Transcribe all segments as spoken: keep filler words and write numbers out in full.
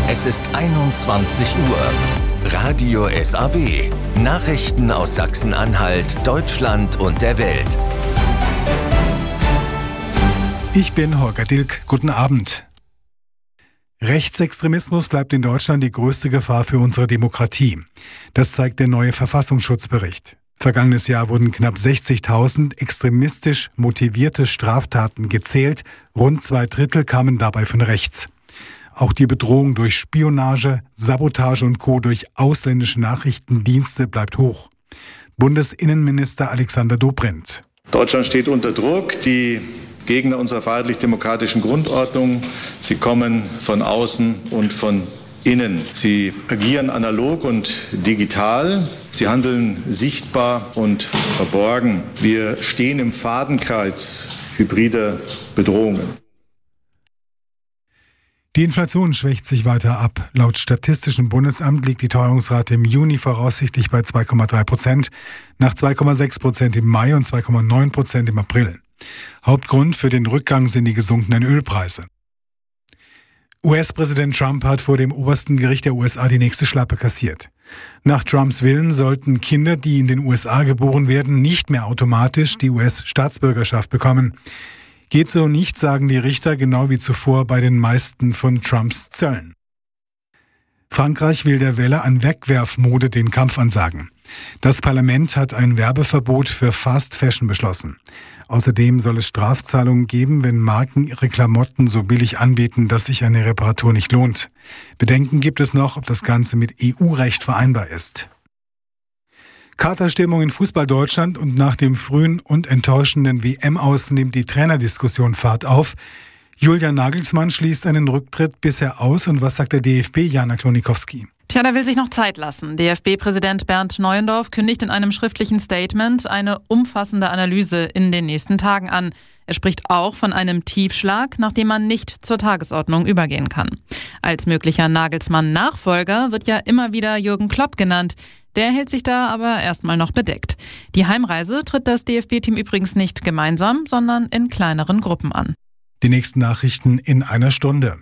Es ist einundzwanzig Uhr. Radio S A W. Nachrichten aus Sachsen-Anhalt, Deutschland und der Welt. Ich bin Holger Dilk. Guten Abend. Rechtsextremismus bleibt in Deutschland die größte Gefahr für unsere Demokratie. Das zeigt der neue Verfassungsschutzbericht. Vergangenes Jahr wurden knapp sechzigtausend extremistisch motivierte Straftaten gezählt. Rund zwei Drittel kamen dabei von rechts. Auch die Bedrohung durch Spionage, Sabotage und Co. durch ausländische Nachrichtendienste bleibt hoch. Bundesinnenminister Alexander Dobrindt. Deutschland steht unter Druck. Die Gegner unserer freiheitlich-demokratischen Grundordnung, sie kommen von außen und von innen. Sie agieren analog und digital. Sie handeln sichtbar und verborgen. Wir stehen im Fadenkreuz hybrider Bedrohungen. Die Inflation schwächt sich weiter ab. Laut Statistischem Bundesamt liegt die Teuerungsrate im Juni voraussichtlich bei zwei Komma drei Prozent, nach zwei Komma sechs Prozent im Mai und zwei Komma neun Prozent im April. Hauptgrund für den Rückgang sind die gesunkenen Ölpreise. U S-Präsident Trump hat vor dem obersten Gericht der U S A die nächste Schlappe kassiert. Nach Trumps Willen sollten Kinder, die in den U S A geboren werden, nicht mehr automatisch die U S-Staatsbürgerschaft bekommen. Geht so nicht, sagen die Richter, genau wie zuvor bei den meisten von Trumps Zöllen. Frankreich will der Welle an Wegwerfmode den Kampf ansagen. Das Parlament hat ein Werbeverbot für Fast Fashion beschlossen. Außerdem soll es Strafzahlungen geben, wenn Marken ihre Klamotten so billig anbieten, dass sich eine Reparatur nicht lohnt. Bedenken gibt es noch, ob das Ganze mit E U-Recht vereinbar ist. Katerstimmung in Fußball Deutschland und nach dem frühen und enttäuschenden W M-Aus nimmt die Trainerdiskussion Fahrt auf. Julian Nagelsmann schließt einen Rücktritt bisher aus. Und was sagt der D F B, Jana Klonikowski? Tja, der will sich noch Zeit lassen. D F B-Präsident Bernd Neuendorf kündigt in einem schriftlichen Statement eine umfassende Analyse in den nächsten Tagen an. Er spricht auch von einem Tiefschlag, nachdem man nicht zur Tagesordnung übergehen kann. Als möglicher Nagelsmann-Nachfolger wird ja immer wieder Jürgen Klopp genannt. Der hält sich da aber erstmal noch bedeckt. Die Heimreise tritt das D F B-Team übrigens nicht gemeinsam, sondern in kleineren Gruppen an. Die nächsten Nachrichten in einer Stunde.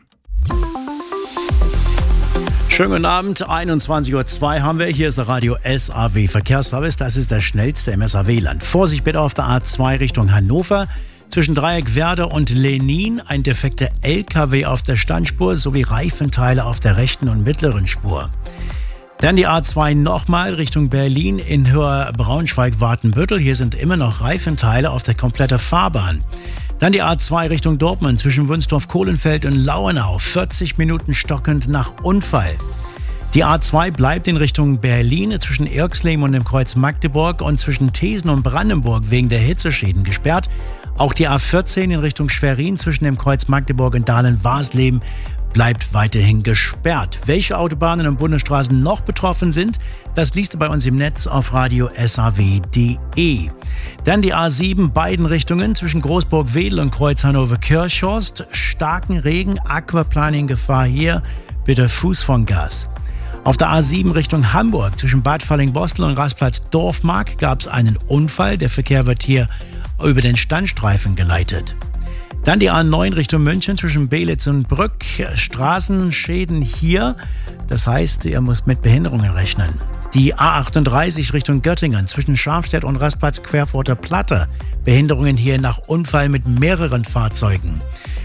Schönen guten Abend, einundzwanzig Uhr zwei haben wir. Hier ist der Radio S A W Verkehrsservice. Das ist der schnellste im S A W-Land. Vorsicht bitte auf der A zwei Richtung Hannover. Zwischen Dreieckwerder und Lenin ein defekter L K W auf der Standspur sowie Reifenteile auf der rechten und mittleren Spur. Dann die A zwei nochmal Richtung Berlin in Höhe Braunschweig-Watenbüttel. Hier sind immer noch Reifenteile auf der kompletten Fahrbahn. Dann die A zwei Richtung Dortmund zwischen Wunstorf-Kohlenfeld und Lauenau. vierzig Minuten stockend nach Unfall. Die A zwei bleibt in Richtung Berlin zwischen Irxleben und dem Kreuz Magdeburg und zwischen Thesen und Brandenburg wegen der Hitzeschäden gesperrt. Auch die A vierzehn in Richtung Schwerin zwischen dem Kreuz Magdeburg und Dahlen-Warsleben bleibt weiterhin gesperrt. Welche Autobahnen und Bundesstraßen noch betroffen sind, das liest du bei uns im Netz auf radio s a w punkt d e. Dann die A sieben, beiden Richtungen zwischen Großburg-Wedel und Kreuz Hannover-Kirchhorst. Starken Regen, Aquaplaning-Gefahr hier, bitte Fuß von Gas. Auf der A sieben Richtung Hamburg zwischen Bad Falling-Bostel und Rastplatz Dorfmark gab es einen Unfall. Der Verkehr wird hier über den Standstreifen geleitet. Dann die A neun Richtung München zwischen Belitz und Brück. Straßenschäden hier, das heißt, ihr müsst mit Behinderungen rechnen. Die A achtunddreißig Richtung Göttingen zwischen Scharfstedt und Rastplatz Querfurter Platte. Behinderungen hier nach Unfall mit mehreren Fahrzeugen.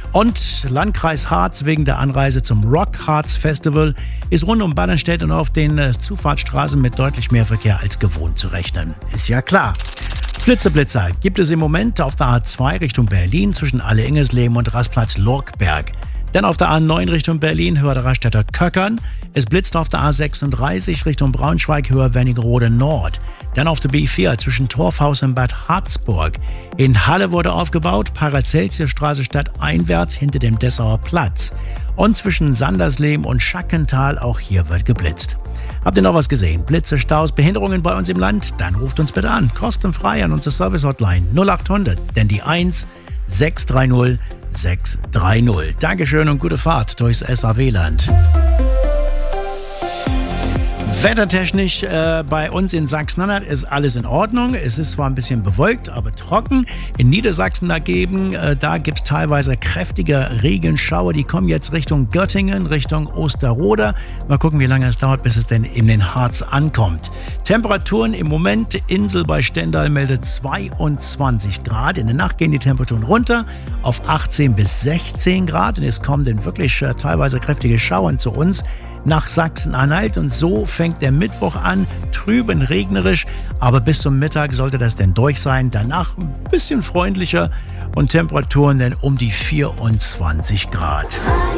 Und Landkreis Harz wegen der Anreise zum Rock Harz Festival ist rund um Bannenstedt und auf den Zufahrtsstraßen mit deutlich mehr Verkehr als gewohnt zu rechnen. Ist ja klar. Blitzeblitzer gibt es im Moment auf der A zwei Richtung Berlin zwischen Alle-Ingesleben und Rastplatz Lorkberg. Dann auf der A neun Richtung Berlin, Höher der Raststätter Köckern. Es blitzt auf der A sechsunddreißig Richtung Braunschweig, Höher Wernigerode Nord. Dann auf der B vier zwischen Torfhaus und Bad Harzburg. In Halle wurde aufgebaut, Paracelsiusstraße stadteinwärts hinter dem Dessauer Platz. Und zwischen Sandersleben und Schackental, auch hier wird geblitzt. Habt ihr noch was gesehen? Blitze, Staus, Behinderungen bei uns im Land? Dann ruft uns bitte an. Kostenfrei an unsere Service-Hotline null achthundert, denn die eins sechs drei null sechs drei null. Dankeschön und gute Fahrt durchs S A W-Land. Wettertechnisch äh, bei uns in Sachsen-Anhalt ist alles in Ordnung. Es ist zwar ein bisschen bewölkt, aber trocken. In Niedersachsen dagegen, äh, da gibt es teilweise kräftige Regenschauer. Die kommen jetzt Richtung Göttingen, Richtung Osterroda. Mal gucken, wie lange es dauert, bis es denn in den Harz ankommt. Temperaturen im Moment, Insel bei Stendal meldet zweiundzwanzig Grad. In der Nacht gehen die Temperaturen runter auf achtzehn bis sechzehn Grad. Und es kommen dann wirklich äh, teilweise kräftige Schauern zu uns nach Sachsen-Anhalt, und so fängt der Mittwoch an, trüben, regnerisch, aber bis zum Mittag sollte das denn durch sein. Danach ein bisschen freundlicher und Temperaturen dann um die vierundzwanzig Grad.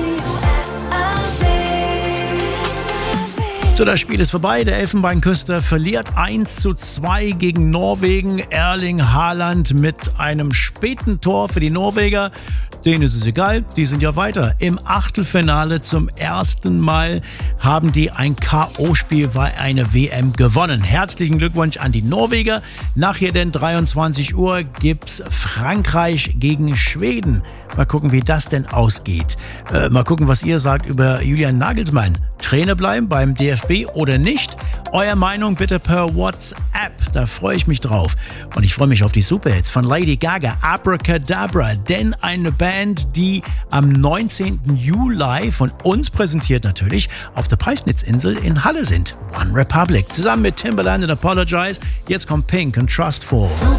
So, das Spiel ist vorbei. Der Elfenbeinküster verliert eins zu zwei gegen Norwegen. Erling Haaland mit einem späten Tor für die Norweger. Denen ist es egal, die sind ja weiter. Im Achtelfinale zum ersten Mal haben die ein K O-Spiel bei einer W M gewonnen. Herzlichen Glückwunsch an die Norweger. Nachher denn dreiundzwanzig Uhr gibt's Frankreich gegen Schweden. Mal gucken, wie das denn ausgeht. Äh, mal gucken, was ihr sagt über Julian Nagelsmann. Trainer bleiben beim D F B oder nicht? Eure Meinung bitte per WhatsApp. Da freue ich mich drauf. Und ich freue mich auf die Superhits von Lady Gaga, Abracadabra. Denn eine Band, die am neunzehnten Juli von uns präsentiert natürlich auf der Preisnitzinsel in Halle sind. One Republic. Zusammen mit Timbaland und Apologize. Jetzt kommt Pink und Trustful.